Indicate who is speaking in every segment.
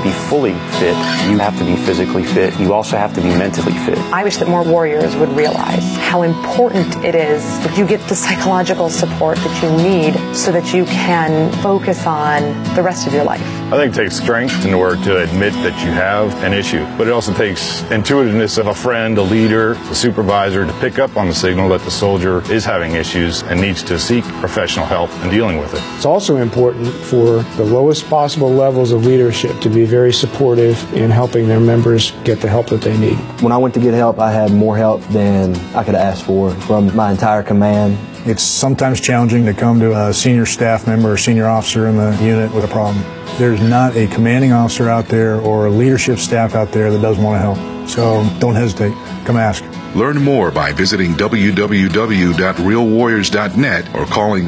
Speaker 1: be fully fit, you have to be physically fit. You also have to be mentally fit.
Speaker 2: I wish that more warriors would realize how important it is that you get the psychological support that you need so that you can focus on the rest of your life.
Speaker 3: I think it takes strength in order to admit that you have an issue, but it also takes intuitiveness of a friend, a leader, a supervisor to pick up on the signal that the soldier is having issues and needs to seek professional help in dealing with it.
Speaker 4: It's also important for the lowest possible levels of leadership to be very supportive in helping their members get the help that they need.
Speaker 5: When I went to get help, I had more help than I could ask for from my entire command.
Speaker 6: It's sometimes challenging to come to a senior staff member or senior officer in the unit with a problem. There's not a commanding officer out there or a leadership staff out there that doesn't want to help. So don't hesitate. Come ask.
Speaker 7: Learn more by visiting www.realwarriors.net or calling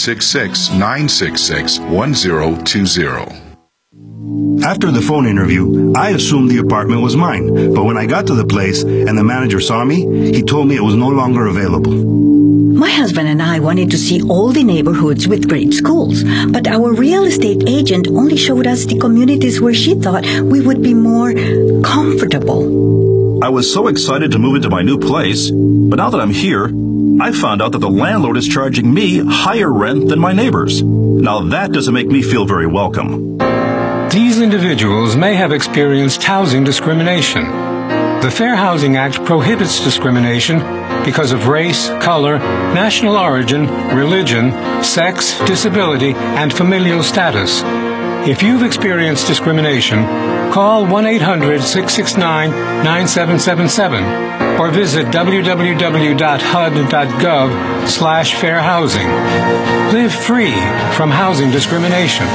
Speaker 7: 1-866-966-1020.
Speaker 8: After the phone interview, I assumed the apartment was mine, but when I got to the place and the manager saw me, he told me it was no longer available.
Speaker 9: My husband and I wanted to see all the neighborhoods with great schools, but our real estate agent only showed us the communities where she thought we would be more comfortable.
Speaker 8: I was so excited to move into my new place, but now that I'm here, I found out that the landlord is charging me higher rent than my neighbors. Now that doesn't make me feel very welcome.
Speaker 10: These individuals may have experienced housing discrimination. The Fair Housing Act prohibits discrimination because of race, color, national origin, religion, sex, disability, and familial status. If you've experienced discrimination, call 1-800-669-9777 or visit www.hud.gov/fairhousing. Live free from housing discrimination.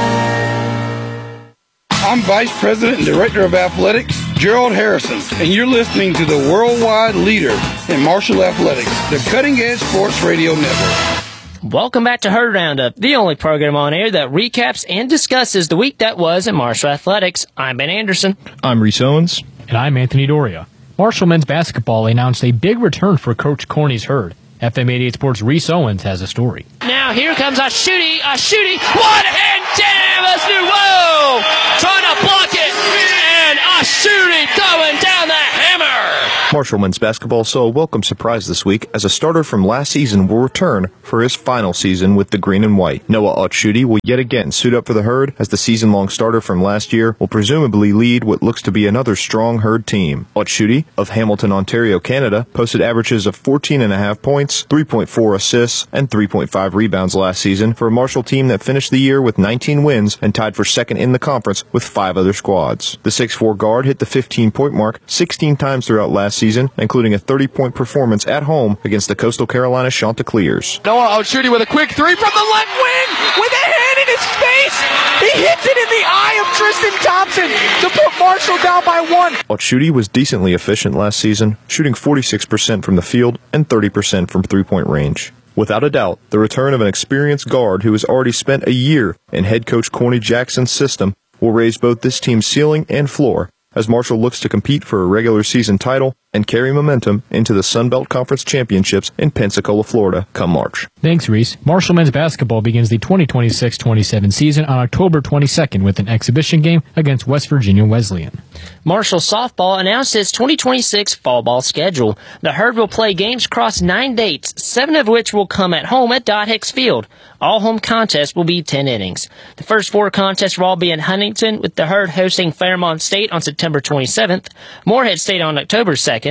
Speaker 11: I'm Vice President and Director of Athletics, Gerald Harrison, and you're listening to the worldwide leader in Marshall Athletics, the Cutting Edge Sports Radio Network.
Speaker 12: Welcome back to Herd Roundup, the only program on air that recaps and discusses the week that was in Marshall Athletics. I'm Ben Anderson.
Speaker 13: I'm Reese Owens.
Speaker 14: And I'm Anthony Doria. Marshall men's basketball announced a big return for Coach Corney's Herd. FM 88 Sports' Reese Owens has a story.
Speaker 12: Now here comes a shooty, one-hand jam, whoa! Trying to block it, and a shooty going down the hammer!
Speaker 13: Marshall men's basketball saw a welcome surprise this week as a starter from last season will return for his final season with the green and white. Noah Otshuti will yet again suit up for the Herd as the season-long starter from last year will presumably lead what looks to be another strong Herd team. Otshuti of Hamilton, Ontario, Canada, posted averages of 14.5 points, 3.4 assists, and 3.5 rebounds last season for a Marshall team that finished the year with 19 wins and tied for second in the conference with 5 other squads. The 6'4 guard hit the 15-point mark 16 times throughout last season, including a 30-point performance at home against the Coastal Carolina Chanticleers.
Speaker 15: Noah Otshuti with a quick three from the left wing with a hand in his face. He hits it in the eye of Tristan Thompson to put Marshall down by 1.
Speaker 13: Otshuti was decently efficient last season, shooting 46% from the field and 30% from three-point range. Without a doubt, the return of an experienced guard who has already spent a year in head coach Corney Jackson's system will raise both this team's ceiling and floor as Marshall looks to compete for a regular season title and carry momentum into the Sun Belt Conference Championships in Pensacola, Florida, come March.
Speaker 14: Thanks, Reese. Marshall men's basketball begins the 2026-27 season on October 22nd with an exhibition game against West Virginia Wesleyan.
Speaker 12: Marshall softball announced its 2026 fall ball schedule. The Herd will play games across 9 dates, 7 of which will come at home at Dot Hicks Field. All home contests will be 10 innings. The first 4 contests will all be in Huntington, with the Herd hosting Fairmont State on September 27th, Morehead State on October 2nd,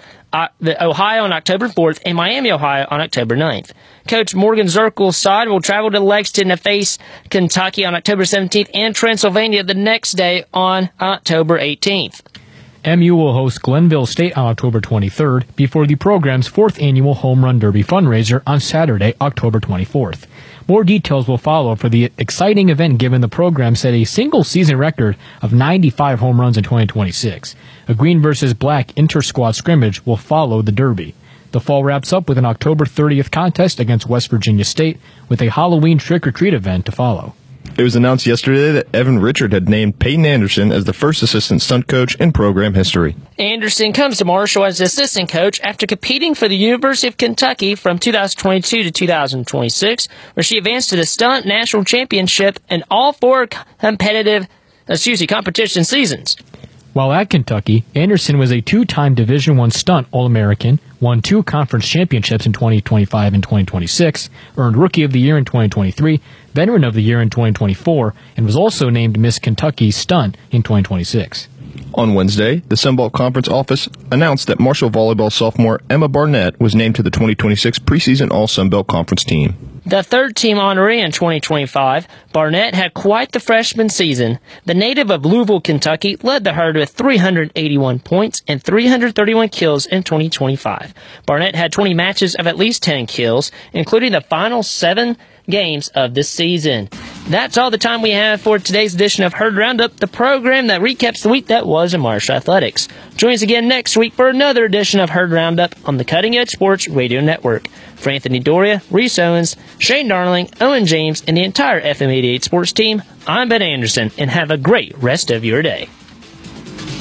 Speaker 12: Ohio on October 4th, and Miami, Ohio on October 9th. Coach Morgan Zirkel's side will travel to Lexington to face Kentucky on October 17th and Transylvania the next day on October 18th.
Speaker 14: MU will host Glenville State on October 23rd before the program's 4th annual Home Run Derby fundraiser on Saturday, October 24th. More details will follow for the exciting event given the program set a single-season record of 95 home runs in 2026. A green versus black inter-squad scrimmage will follow the Derby. The fall wraps up with an October 30th contest against West Virginia State with a Halloween trick-or-treat event to follow.
Speaker 13: It was announced yesterday that Evan Richard had named Peyton Anderson as the first assistant stunt coach in program history.
Speaker 12: Anderson comes to Marshall as assistant coach after competing for the University of Kentucky from 2022 to 2026, where she advanced to the stunt national championship in all 4 competitive UC competition seasons.
Speaker 14: While at Kentucky, Anderson was a two-time Division I stunt All-American, won 2 conference championships in 2025 and 2026, earned Rookie of the Year in 2023, Veteran of the Year in 2024, and was also named Miss Kentucky Stunt in 2026.
Speaker 13: On Wednesday, the Sunbelt Conference office announced that Marshall volleyball sophomore Emma Barnett was named to the 2026 preseason All-Sunbelt Conference team.
Speaker 12: The third-team honoree in 2025, Barnett had quite the freshman season. The native of Louisville, Kentucky, led the Herd with 381 points and 331 kills in 2025. Barnett had 20 matches of at least 10 kills, including the final 7 games of the season. That's all the time we have for today's edition of Herd Roundup, the program that recaps the week that was in Marshall Athletics. Join us again next week for another edition of Herd Roundup on the Cutting Edge Sports Radio Network. For Anthony Doria, Reese Owens, Shane Darling, Owen James, and the entire FM 88 Sports team, I'm Ben Anderson, and have a great rest of your day.